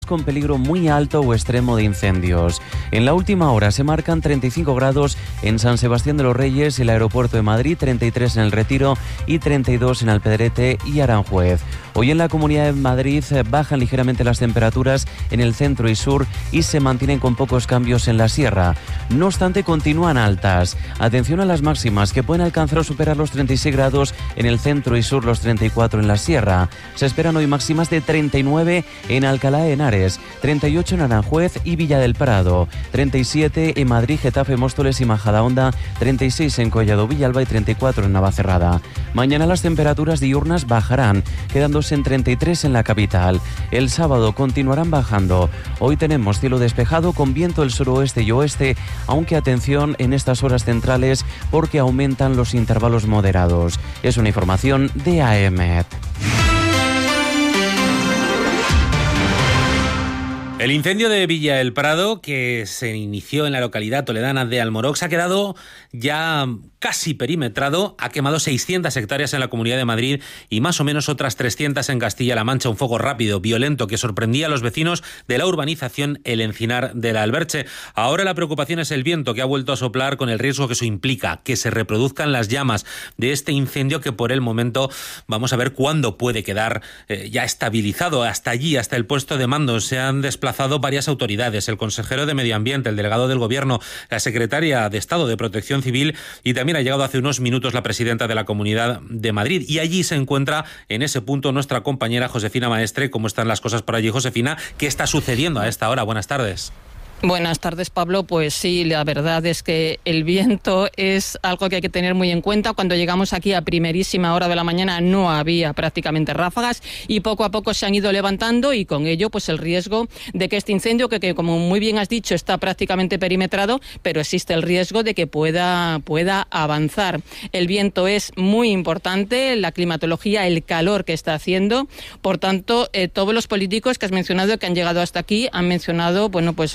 con peligro muy alto o extremo de incendios. En la última hora se marcan 35 grados en San Sebastián de los Reyes y el aeropuerto de Madrid, 33 en el Retiro y 32 en Alpedrete y Aranjuez. Hoy en la Comunidad de Madrid bajan ligeramente las temperaturas en el centro y sur y se mantienen con pocos cambios en la sierra. No obstante, continúan altas. Atención a las máximas, que pueden alcanzar o superar los 36 grados en el centro y sur, los 34 en la sierra. Se esperan hoy máximas de 39 en Alcalá de Henares, 38 en Aranjuez y Villa del Prado, 37 en Madrid, Getafe, Móstoles y Majadahonda, 36 en Collado Villalba y 34 en Navacerrada. Mañana las temperaturas diurnas bajarán, quedándose en 33 en la capital. El sábado continuarán bajando. Hoy tenemos cielo despejado con viento del suroeste y oeste, aunque atención en estas horas centrales porque aumentan los intervalos moderados. Es una información de AEMET. El incendio de Villa del Prado, que se inició en la localidad toledana de Almorox, ha quedado ya casi perimetrado, ha quemado 600 hectáreas en la Comunidad de Madrid y más o menos otras 300 en Castilla-La Mancha. Un fuego rápido, violento, que sorprendía a los vecinos de la urbanización El Encinar de la Alberche. Ahora la preocupación es el viento, que ha vuelto a soplar con el riesgo que eso implica, que se reproduzcan las llamas de este incendio, que por el momento vamos a ver cuándo puede quedar ya estabilizado. Hasta allí, hasta el puesto de mando, se han desplazado varias autoridades, el consejero de Medio Ambiente, el delegado del Gobierno, la secretaria de Estado de Protección Civil, y también ha llegado hace unos minutos la presidenta de la Comunidad de Madrid. Y allí se encuentra en ese punto nuestra compañera Josefina Maestre. ¿Cómo están las cosas por allí, Josefina? ¿Qué está sucediendo a esta hora? Buenas tardes. Buenas tardes, Pablo. Pues sí, la verdad es que el viento es algo que hay que tener muy en cuenta. Cuando llegamos aquí a primerísima hora de la mañana no había prácticamente ráfagas y poco a poco se han ido levantando, y con ello pues el riesgo de que este incendio, que como muy bien has dicho está prácticamente perimetrado, pero existe el riesgo de que pueda avanzar. El viento es muy importante, la climatología, el calor que está haciendo. Por tanto, todos los políticos que has mencionado que han llegado hasta aquí han mencionado, bueno, pues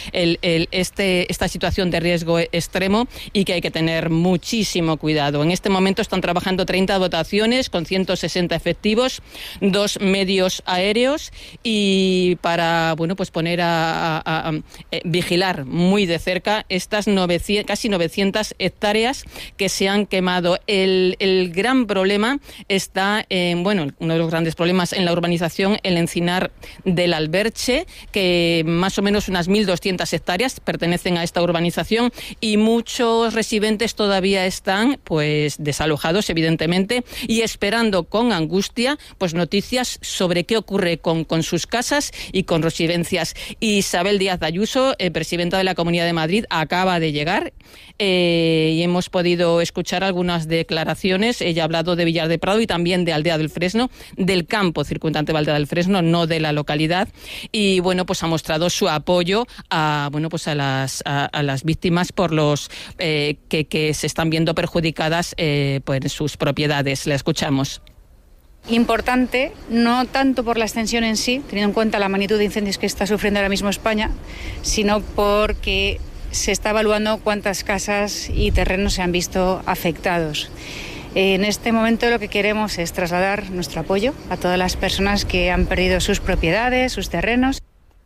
esta situación de riesgo extremo y que hay que tener muchísimo cuidado. En este momento están trabajando 30 dotaciones con 160 efectivos, 2 medios aéreos, y para pues poner a vigilar muy de cerca estas casi 900 hectáreas que se han quemado. El gran problema está uno de los grandes problemas en la urbanización El Encinar del Alberche, que más o menos unas 1.200 hectáreas pertenecen a esta urbanización, y muchos residentes todavía están pues desalojados, evidentemente, y esperando con angustia pues noticias sobre qué ocurre con sus casas y con residencias. Isabel Díaz Ayuso, presidenta de la Comunidad de Madrid, acaba de llegar y hemos podido escuchar algunas declaraciones. Ella ha hablado de Villar del Prado y también de Aldea del Fresno, del campo circundante de Aldea del Fresno, no de la localidad, y pues ha mostrado su apoyo a las víctimas por los que se están viendo perjudicadas pues sus propiedades. La escuchamos. Importante, no tanto por la extensión en sí, teniendo en cuenta la magnitud de incendios que está sufriendo ahora mismo España, sino porque se está evaluando cuántas casas y terrenos se han visto afectados. En este momento lo que queremos es trasladar nuestro apoyo a todas las personas que han perdido sus propiedades, sus terrenos.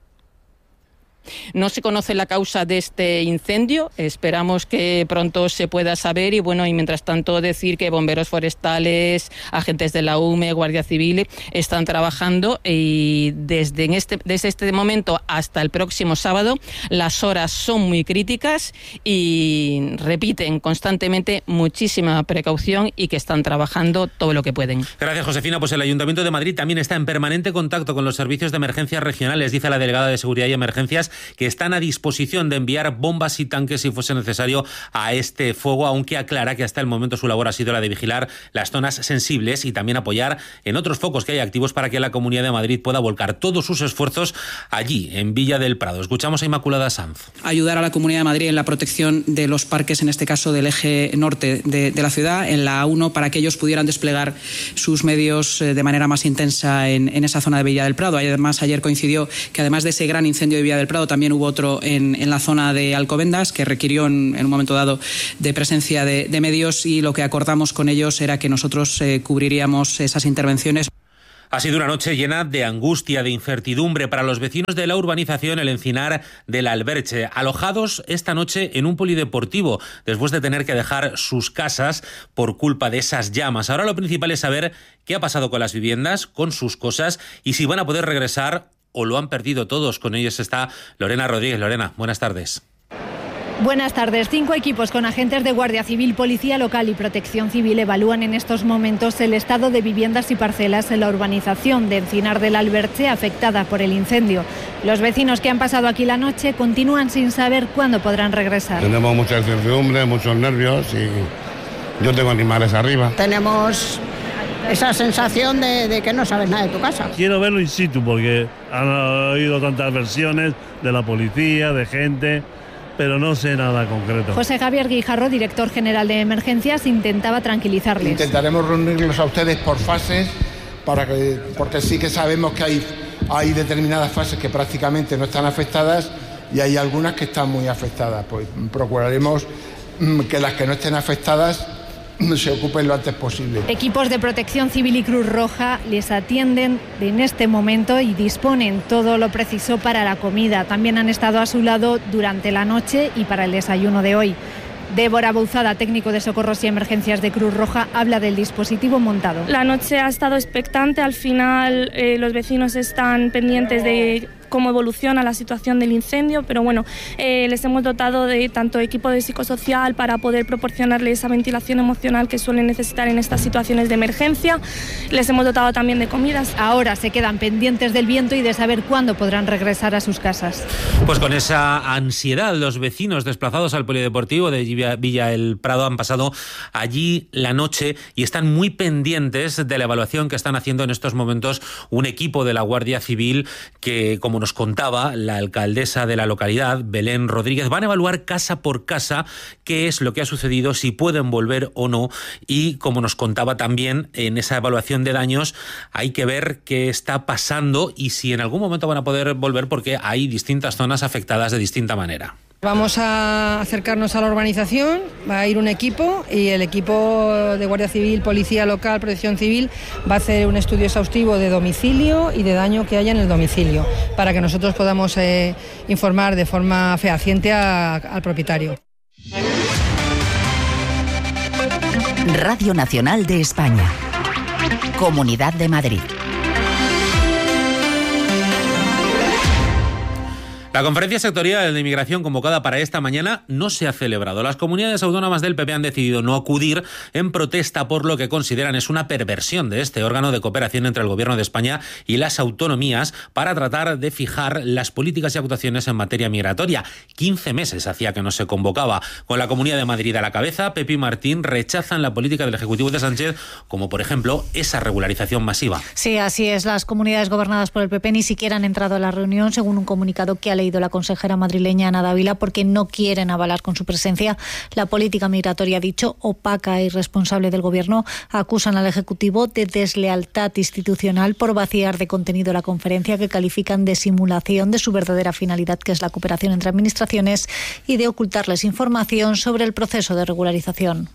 No se conoce la causa de este incendio, esperamos que pronto se pueda saber, y mientras tanto decir que bomberos forestales, agentes de la UME, Guardia Civil están trabajando, y desde este momento hasta el próximo sábado las horas son muy críticas y repiten constantemente muchísima precaución y que están trabajando todo lo que pueden. Gracias, Josefina. Pues el Ayuntamiento de Madrid también está en permanente contacto con los servicios de emergencias regionales. Dice la delegada de Seguridad y Emergencias que están a disposición de enviar bombas y tanques si fuese necesario a este fuego, aunque aclara que hasta el momento su labor ha sido la de vigilar las zonas sensibles y también apoyar en otros focos que hay activos para que la Comunidad de Madrid pueda volcar todos sus esfuerzos allí, en Villa del Prado. Escuchamos a Inmaculada Sanz. Ayudar a la Comunidad de Madrid en la protección de los parques, en este caso del eje norte de la ciudad, en la A1, para que ellos pudieran desplegar sus medios de manera más intensa en esa zona de Villa del Prado. Además, ayer coincidió que además de ese gran incendio de Villa del Prado, también hubo otro en la zona de Alcobendas, que requirió en un momento dado de presencia de medios, y lo que acordamos con ellos era que nosotros cubriríamos esas intervenciones. Ha sido una noche llena de angustia, de incertidumbre para los vecinos de la urbanización El Encinar del Alberche, alojados esta noche en un polideportivo después de tener que dejar sus casas por culpa de esas llamas. Ahora lo principal es saber qué ha pasado con las viviendas, con sus cosas y si van a poder regresar o lo han perdido todos. Con ellos está Lorena Rodríguez. Lorena, buenas tardes. Buenas tardes. 5 equipos con agentes de Guardia Civil, Policía Local y Protección Civil evalúan en estos momentos el estado de viviendas y parcelas en la urbanización de Encinar del Alberche afectada por el incendio. Los vecinos que han pasado aquí la noche continúan sin saber cuándo podrán regresar. Tenemos mucha incertidumbre, muchos nervios y yo tengo animales arriba. Tenemos esa sensación de que no sabes nada de tu casa. Quiero verlo in situ porque han oído tantas versiones de la policía, de gente, pero no sé nada concreto. José Javier Guijarro, director general de Emergencias, intentaba tranquilizarles. Intentaremos reunirlos a ustedes por fases, porque sí que sabemos que hay determinadas fases que prácticamente no están afectadas y hay algunas que están muy afectadas. Pues procuraremos que las que no estén afectadas se ocupen lo antes posible. Equipos de Protección Civil y Cruz Roja les atienden en este momento y disponen todo lo preciso para la comida. También han estado a su lado durante la noche y para el desayuno de hoy. Débora Bouzada, técnico de socorros y emergencias de Cruz Roja, habla del dispositivo montado. La noche ha estado expectante, al final los vecinos están pendientes de cómo evoluciona la situación del incendio, pero bueno, les hemos dotado de tanto equipo de psicosocial para poder proporcionarles esa ventilación emocional que suelen necesitar en estas situaciones de emergencia. Les hemos dotado también de comidas. Ahora se quedan pendientes del viento y de saber cuándo podrán regresar a sus casas. Pues con esa ansiedad, los vecinos desplazados al polideportivo de Villa El Prado han pasado allí la noche y están muy pendientes de la evaluación que están haciendo en estos momentos un equipo de la Guardia Civil que, como nos contaba la alcaldesa de la localidad, Belén Rodríguez, van a evaluar casa por casa qué es lo que ha sucedido, si pueden volver o no, y como nos contaba también en esa evaluación de daños hay que ver qué está pasando y si en algún momento van a poder volver porque hay distintas zonas afectadas de distinta manera. Vamos a acercarnos a la urbanización, va a ir un equipo y el equipo de Guardia Civil, Policía Local, Protección Civil va a hacer un estudio exhaustivo de domicilio y de daño que haya en el domicilio para que nosotros podamos informar de forma fehaciente al propietario. Radio Nacional de España, Comunidad de Madrid. La conferencia sectorial de inmigración convocada para esta mañana no se ha celebrado. Las comunidades autónomas del PP han decidido no acudir en protesta por lo que consideran es una perversión de este órgano de cooperación entre el Gobierno de España y las autonomías para tratar de fijar las políticas y actuaciones en materia migratoria. 15 meses hacía que no se convocaba. Con la Comunidad de Madrid a la cabeza, Pepe y Martín rechazan la política del Ejecutivo de Sánchez, como por ejemplo esa regularización masiva. Sí, así es. Las comunidades gobernadas por el PP ni siquiera han entrado a la reunión, según un comunicado que ha leído la consejera madrileña Ana Dávila, porque no quieren avalar con su presencia la política migratoria, dicho, opaca e irresponsable del Gobierno. Acusan al Ejecutivo de deslealtad institucional por vaciar de contenido la conferencia, que califican de simulación de su verdadera finalidad, que es la cooperación entre administraciones, y de ocultarles información sobre el proceso de regularización.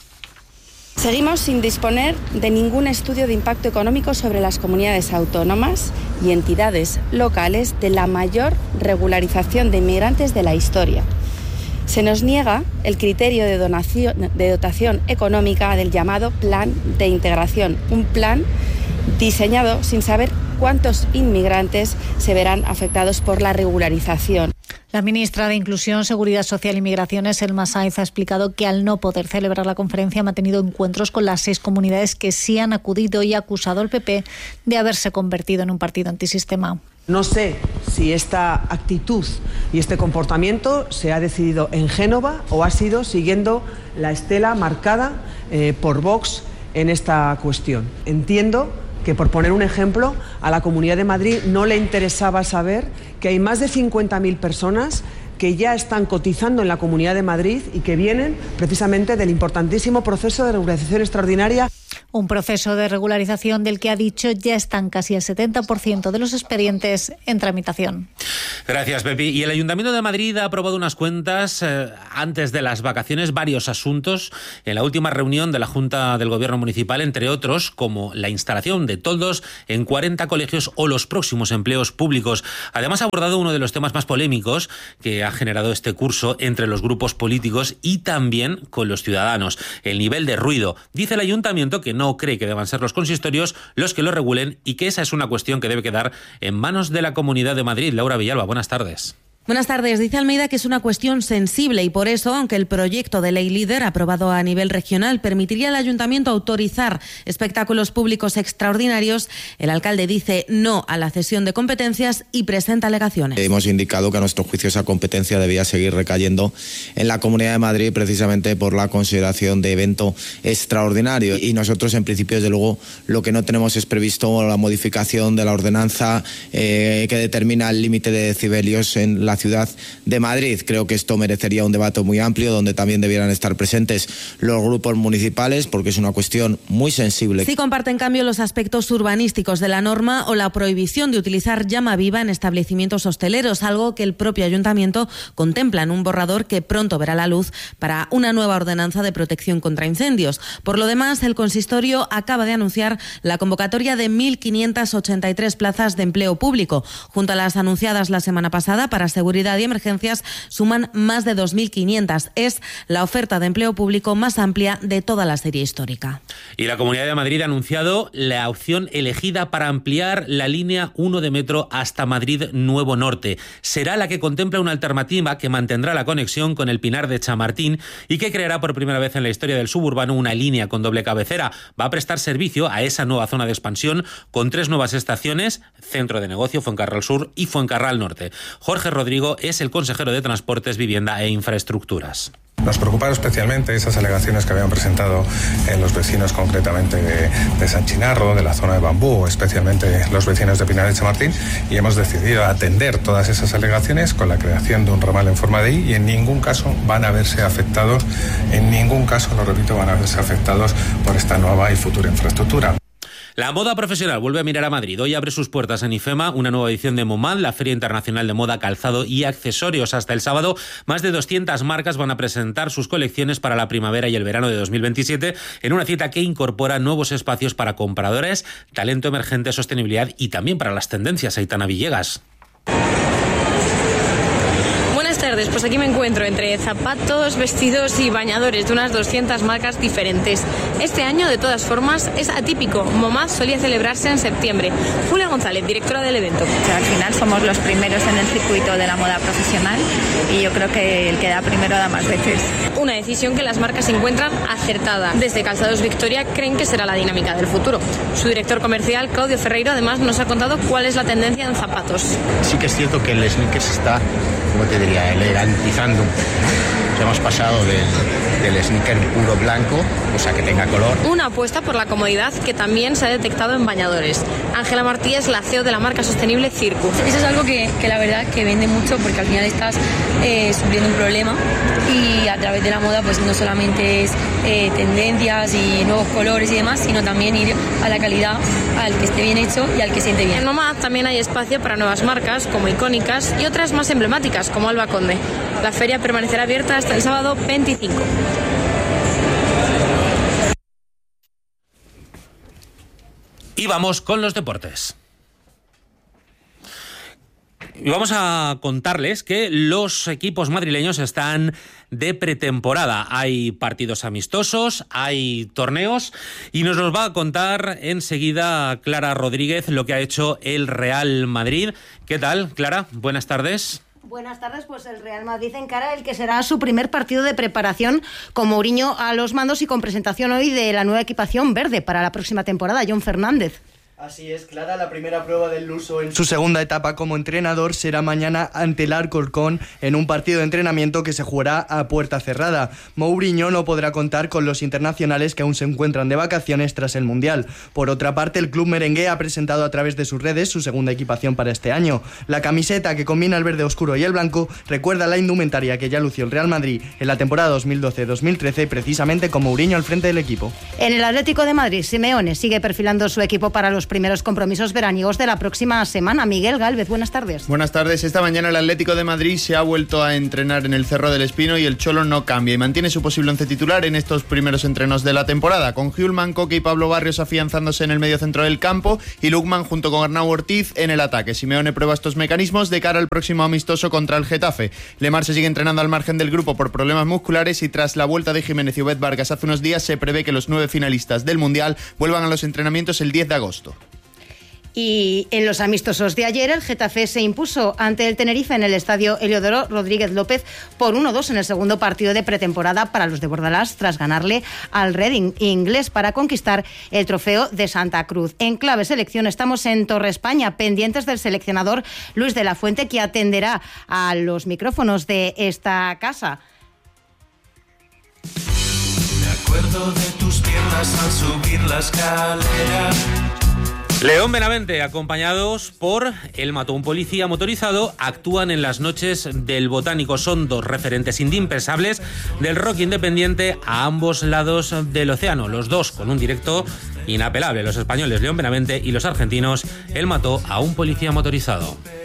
Seguimos sin disponer de ningún estudio de impacto económico sobre las comunidades autónomas y entidades locales de la mayor regularización de inmigrantes de la historia. Se nos niega el criterio de dotación económica del llamado Plan de Integración, un plan diseñado sin saber cuántos inmigrantes se verán afectados por la regularización. La ministra de Inclusión, Seguridad Social y Migraciones, Elma Sáenz, ha explicado que al no poder celebrar la conferencia ha mantenido encuentros con las 6 comunidades que sí han acudido y ha acusado al PP de haberse convertido en un partido antisistema. No sé si esta actitud y este comportamiento se ha decidido en Génova o ha sido siguiendo la estela marcada por Vox en esta cuestión. Entiendo que, por poner un ejemplo, a la Comunidad de Madrid no le interesaba saber que hay más de 50.000 personas que ya están cotizando en la Comunidad de Madrid y que vienen precisamente del importantísimo proceso de regularización extraordinaria. Un proceso de regularización del que, ha dicho, ya están casi el 70% de los expedientes en tramitación. Gracias, Pepi. Y el Ayuntamiento de Madrid ha aprobado unas cuentas antes de las vacaciones, varios asuntos en la última reunión de la Junta del Gobierno Municipal, entre otros, como la instalación de toldos en 40 colegios o los próximos empleos públicos. Además, ha abordado uno de los temas más polémicos que ha generado este curso entre los grupos políticos y también con los ciudadanos: el nivel de ruido. Dice el Ayuntamiento que no cree que deban ser los consistorios los que lo regulen y que esa es una cuestión que debe quedar en manos de la Comunidad de Madrid. Laura Villalba, buenas tardes. Buenas tardes. Dice Almeida que es una cuestión sensible y por eso, aunque el proyecto de ley líder aprobado a nivel regional permitiría al ayuntamiento autorizar espectáculos públicos extraordinarios, el alcalde dice no a la cesión de competencias y presenta alegaciones. Hemos indicado que a nuestro juicio esa competencia debía seguir recayendo en la Comunidad de Madrid precisamente por la consideración de evento extraordinario, y nosotros en principio desde luego lo que no tenemos es previsto la modificación de la ordenanza que determina el límite de decibelios en la ciudad de Madrid. Creo que esto merecería un debate muy amplio donde también debieran estar presentes los grupos municipales, porque es una cuestión muy sensible. Sí comparte en cambio los aspectos urbanísticos de la norma o la prohibición de utilizar llama viva en establecimientos hosteleros, algo que el propio ayuntamiento contempla en un borrador que pronto verá la luz para una nueva ordenanza de protección contra incendios. Por lo demás, el consistorio acaba de anunciar la convocatoria de 1.583 plazas de empleo público. Junto a las anunciadas la semana pasada para seguridad y emergencias, suman más de 2.500. Es la oferta de empleo público más amplia de toda la serie histórica. Y la Comunidad de Madrid ha anunciado la opción elegida para ampliar la línea 1 de metro hasta Madrid Nuevo Norte. Será la que contempla una alternativa que mantendrá la conexión con el Pinar de Chamartín y que creará por primera vez en la historia del suburbano una línea con doble cabecera. Va a prestar servicio a esa nueva zona de expansión con 3 nuevas estaciones: Centro de Negocio, Fuencarral Sur y Fuencarral Norte. Jorge Rodrigo es el consejero de Transportes, Vivienda e Infraestructuras. Nos preocuparon especialmente esas alegaciones que habían presentado los vecinos concretamente de San Chinarro, de la zona de Bambú, especialmente los vecinos de Pinar de Chamartín, y hemos decidido atender todas esas alegaciones con la creación de un ramal en forma de I, y en ningún caso van a verse afectados, en ningún caso, lo repito, van a verse afectados por esta nueva y futura infraestructura. La moda profesional vuelve a mirar a Madrid. Hoy abre sus puertas en IFEMA una nueva edición de MoMAD, la Feria Internacional de Moda, Calzado y Accesorios. Hasta el sábado, más de 200 marcas van a presentar sus colecciones para la primavera y el verano de 2027 en una cita que incorpora nuevos espacios para compradores, talento emergente, sostenibilidad y también para las tendencias. Aitana Villegas. Buenas tardes, pues aquí me encuentro entre zapatos, vestidos y bañadores de unas 200 marcas diferentes. Este año, de todas formas, es atípico. MoMAD solía celebrarse en septiembre. Julia González, directora del evento. Al final somos los primeros en el circuito de la moda profesional y yo creo que el que da primero da más veces. Una decisión que las marcas encuentran acertada. Desde Calzados Victoria creen que será la dinámica del futuro. Su director comercial, Claudio Ferreiro, además nos ha contado cuál es la tendencia en zapatos. Sí que es cierto que el sneaker se está, ¿cómo te diría?, elegantizando. Hemos pasado del sneaker puro blanco, o sea, que tenga color. Una apuesta por la comodidad que también se ha detectado en bañadores. Ángela Martí es la CEO de la marca sostenible Circu. Eso es algo que la verdad que vende mucho, porque al final estás sufriendo un problema, y a través de la moda pues no solamente es tendencias y nuevos colores y demás, sino también ir a la calidad, al que esté bien hecho y al que siente bien. En MoMAD también hay espacio para nuevas marcas como icónicas y otras más emblemáticas como Alba Conde. La feria permanecerá abierta hasta el sábado 25. Y vamos con los deportes. Y vamos a contarles que los equipos madrileños están de pretemporada. Hay partidos amistosos, hay torneos, y nos los va a contar enseguida Clara Rodríguez lo que ha hecho el Real Madrid. ¿Qué tal, Clara? Buenas tardes. Buenas tardes, pues el Real Madrid encara el que será su primer partido de preparación con Mourinho a los mandos y con presentación hoy de la nueva equipación verde para la próxima temporada. John Fernández. Así es, Clara, la primera prueba del luso en su segunda etapa como entrenador será mañana ante el Alcorcón en un partido de entrenamiento que se jugará a puerta cerrada. Mourinho no podrá contar con los internacionales que aún se encuentran de vacaciones tras el Mundial. Por otra parte, el club merengue ha presentado a través de sus redes su segunda equipación para este año. La camiseta, que combina el verde oscuro y el blanco, recuerda la indumentaria que ya lució el Real Madrid en la temporada 2012-2013, precisamente con Mourinho al frente del equipo. En el Atlético de Madrid, Simeone sigue perfilando su equipo para los primeros compromisos veraniegos de la próxima semana. Miguel Gálvez, buenas tardes. Buenas tardes. Esta mañana el Atlético de Madrid se ha vuelto a entrenar en el Cerro del Espino y el Cholo no cambia y mantiene su posible once titular en estos primeros entrenos de la temporada, con Hjulman, Coque y Pablo Barrios afianzándose en el medio centro del campo y Lukman junto con Arnau Ortiz en el ataque. Simeone prueba estos mecanismos de cara al próximo amistoso contra el Getafe. Lemar se sigue entrenando al margen del grupo por problemas musculares y tras la vuelta de Jiménez y Obed Vargas hace unos días se prevé que los 9 finalistas del Mundial vuelvan a los entrenamientos el 10 de agosto. Y en los amistosos de ayer, el Getafe se impuso ante el Tenerife en el estadio Heliodoro Rodríguez López por 1-2 en el segundo partido de pretemporada para los de Bordalás, tras ganarle al Reading inglés para conquistar el trofeo de Santa Cruz. En clave selección estamos en Torre España, pendientes del seleccionador Luis de la Fuente, que atenderá a los micrófonos de esta casa. Me acuerdo de tus piernas al subir la escalera. León Benavente, acompañados por El Mató, un policía motorizado, actúan en las noches del Botánico. Son dos referentes indispensables del rock independiente a ambos lados del océano. Los dos con un directo inapelable, los españoles León Benavente y los argentinos El Mató a un policía motorizado.